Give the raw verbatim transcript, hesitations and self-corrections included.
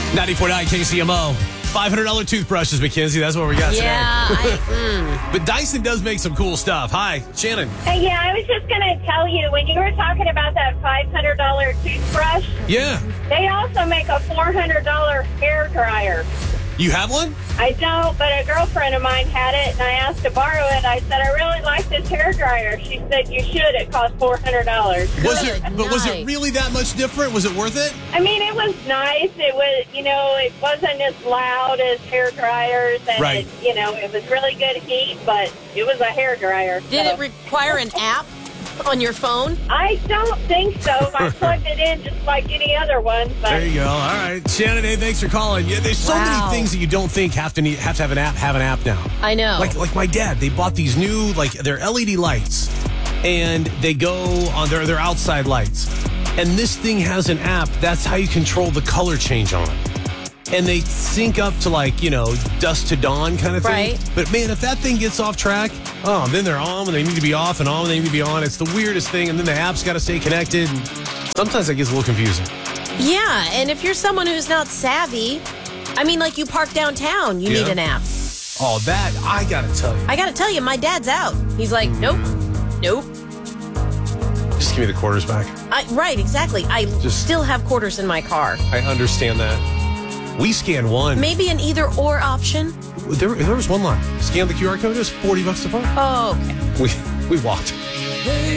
ninety-four point nine K C M O. five hundred dollars toothbrushes, Mackenzie. That's what we got Yeah. today. I, mm. But Dyson does make some cool stuff. Hi, Shannon. Hey, yeah, I was just going to tell you, when you were talking about that five hundred dollars toothbrush, Yeah. they also make a four hundred dollars hair dryer. You have one? I don't, but a girlfriend of mine had it, and I asked to borrow it. I said, I really like this hair dryer. She said, you should. It cost four hundred dollars. Was Good, it? But was it nice. really that much different? Was it worth it? I mean, it was nice. It was, you know, it wasn't as loud as hair dryers, and, Right. it, you know, it was really good heat, but it was a hair dryer. Did so. it require an app on your phone? I don't think so. I plugged it in just like any other one. But There you go. All right, Shannon. Hey, thanks for calling. Yeah, there's so Wow. many things that you don't think have to need have to have an app. Have an app now. I know. Like like my dad, they bought these new like they're L E D lights, and they go on their their outside lights, and this thing has an app. That's how you control the color change on it. And they sync up to like, you know, dusk to dawn kind of thing. Right. But man, if that thing gets off track, oh, then they're on when they need to be off and on when they need to be on. It's the weirdest thing. And then the app's got to stay connected. And sometimes that gets a little confusing. Yeah, and if you're someone who's not savvy, I mean, like you park downtown, you Yeah. need an app. Oh, that, I got to tell you. I got to tell you, my dad's out. He's like, nope, nope. Just give me the quarters back. I, right, exactly. I Just- still have quarters in my car. I understand that. We scanned one. Maybe an either or option. There, there was one line. Scan the Q R code. It was forty bucks a pop. Oh, okay. We, we walked.